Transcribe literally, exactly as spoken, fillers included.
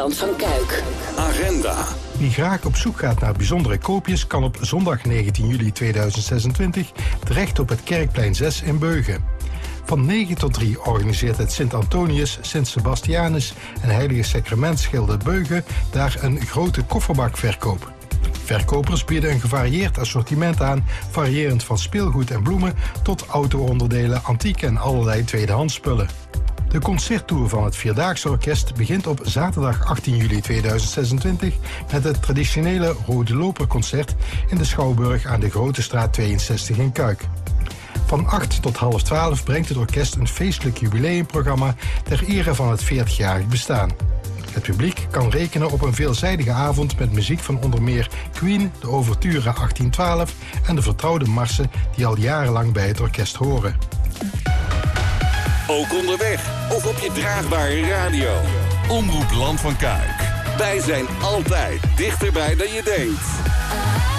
Land van Kuik. Agenda. Wie graag op zoek gaat naar bijzondere koopjes kan op zondag negentien juli tweeduizend zesentwintig terecht op het Kerkplein zes in Beugen. Van negen tot drie organiseert het Sint-Antonius, Sint-Sebastianus en Heilige Sacramentsgilde Beugen daar een grote kofferbakverkoop. Verkopers bieden een gevarieerd assortiment aan, variërend van speelgoed en bloemen tot auto-onderdelen, antiek en allerlei tweedehands spullen. De concerttour van het Vierdaagse Orkest begint op zaterdag achttien juli tweeduizend zesentwintig met het traditionele Rode Loperconcert in de Schouwburg aan de Grote Straat tweeënzestig in Kuik. Van acht tot half twaalf brengt het orkest een feestelijk jubileumprogramma ter ere van het veertigjarig bestaan. Het publiek kan rekenen op een veelzijdige avond met muziek van onder meer Queen, de Ouverture achttien twaalf en de vertrouwde marsen die al jarenlang bij het orkest horen. Ook onderweg of op je draagbare radio. Omroep Land van Kuik. Wij zijn altijd dichterbij dan je denkt.